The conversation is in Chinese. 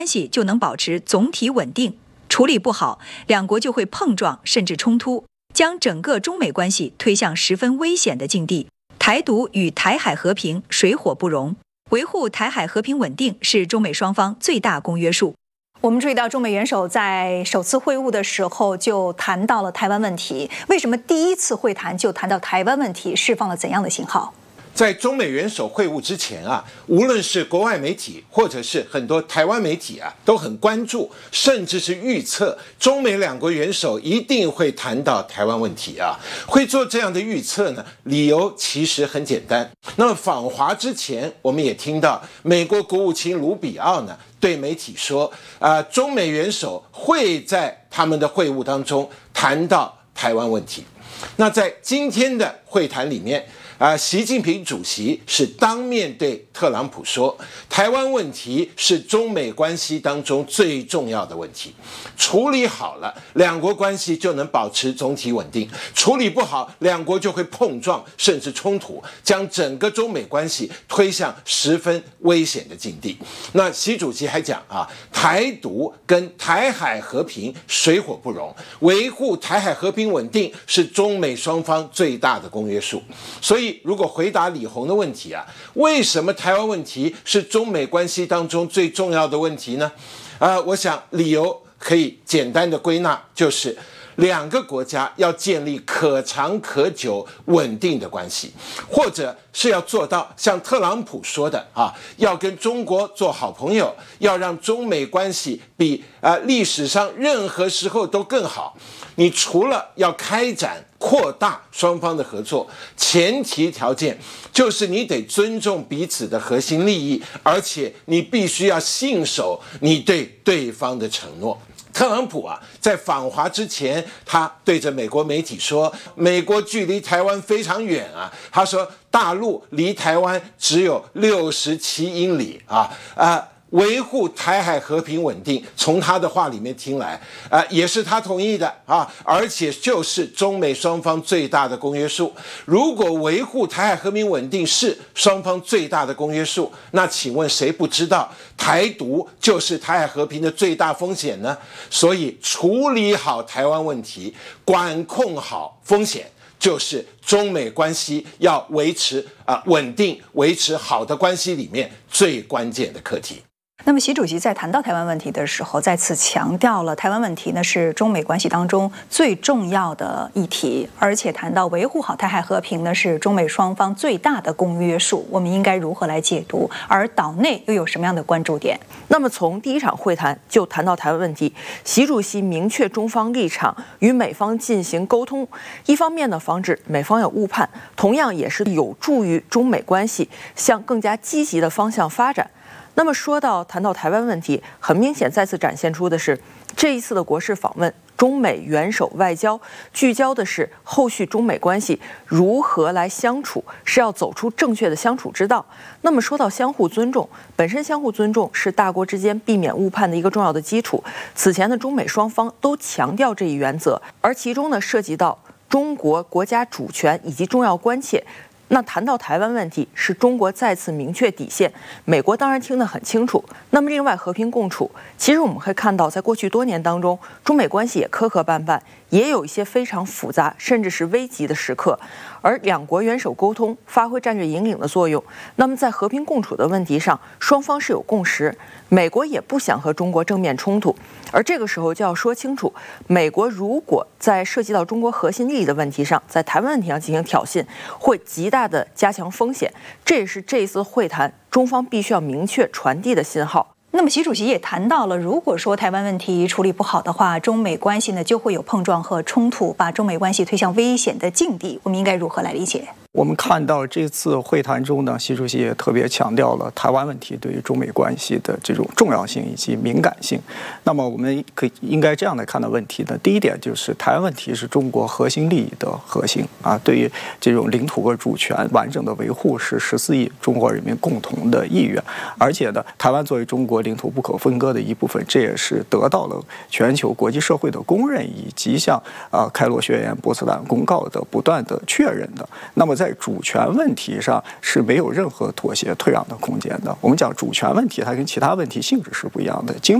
关系就能保持总体稳定。处理不好，两国就会碰撞甚至冲突，将整个中美关系推向十分危险的境地。台独与台海和平水火不容，维护台海和平稳定是中美双方最大公约数。我们注意到，中美元首在首次会晤的时候就谈到了台湾问题。为什么第一次会谈就谈到台湾问题，释放了怎样的信号？ 在中美元首会晤之前啊，无论是国外媒体或者是很多台湾媒体啊，都很关注，甚至是预测中美两国元首一定会谈到台湾问题啊。会做这样的预测呢，理由其实很简单。那么访华之前，我们也听到美国国务卿卢比奥呢对媒体说，中美元首会在他们的会晤当中谈到台湾问题。那在今天的会谈里面，习近平主席是当面对特朗普说，台湾问题是中美关系当中最重要的问题，处理好了，两国关系就能保持总体稳定；处理不好，两国就会碰撞甚至冲突，将整个中美关系推向十分危险的境地。那习主席还讲台独跟台海和平水火不容，维护台海和平稳定是中美双方最大的公约数。所以如果回答李鸿的问题为什么台湾问题是中美关系当中最重要的问题呢？我想理由可以简单的归纳，就是两个国家要建立可长可久稳定的关系，或者是要做到像特朗普说的要跟中国做好朋友，要让中美关系比历史上任何时候都更好。你除了要开展扩大双方的合作，前提条件就是你得尊重彼此的核心利益，而且你必须要信守你对对方的承诺。特朗普在访华之前，他对着美国媒体说，美国距离台湾非常远他说大陆离台湾只有67英里维护台海和平稳定，从他的话里面听来也是他同意的而且就是中美双方最大的公约数。如果维护台海和平稳定是双方最大的公约数，那请问谁不知道台独就是台海和平的最大风险呢？所以处理好台湾问题，管控好风险，就是中美关系要维持稳定、维持好的关系里面最关键的课题。 那么习主席在谈到台湾问题的时候，再次强调了台湾问题呢是中美关系当中最重要的议题，而且谈到维护好台海和平呢是中美双方最大的公约数。我们应该如何来解读？而岛内又有什么样的关注点？ 那么从第一场会谈就谈到台湾问题，习主席明确中方立场，与美方进行沟通，一方面呢防止美方有误判，同样也是有助于中美关系向更加积极的方向发展。那么谈到台湾问题，很明显再次展现出的是，这一次的国事访问，中美元首外交聚焦的是后续中美关系如何来相处，是要走出正确的相处之道。那么说到相互尊重，本身相互尊重是大国之间避免误判的一个重要的基础。此前的中美双方都强调这一原则，而其中呢涉及到中国国家主权以及重要关切。那谈到台湾问题，是中国再次明确底线，美国当然听得很清楚。那么另外和平共处，其实我们会看到，在过去多年当中，中美关系也磕磕绊绊，也有一些非常复杂甚至是危急的时刻，而两国元首沟通发挥战略引领的作用。那么在和平共处的问题上，双方是有共识，美国也不想和中国正面冲突，而这个时候就要说清楚，美国如果在涉及到中国核心利益的问题上，在台湾问题上进行挑衅，会极大的加强风险，这也是这一次会谈中方必须要明确传递的信号。 那么习主席也谈到了，如果说台湾问题处理不好的话，中美关系呢就会有碰撞和冲突，把中美关系推向危险的境地。我们应该如何来理解？ 我们看到这次会谈中呢，习主席也特别强调了台湾问题对于中美关系的这种重要性以及敏感性。那么我们应该这样来看的问题呢，第一点就是台湾问题是中国核心利益的核心对于这种领土和主权完整的维护是14亿中国人民共同的意愿。而且呢，台湾作为中国领土不可分割的一部分，这也是得到了全球国际社会的公认，以及像开罗宣言、波茨坦公告的不断的确认的。那么在主权问题上是没有任何妥协退让的空间的。我们讲主权问题，它跟其他问题性质是不一样的。经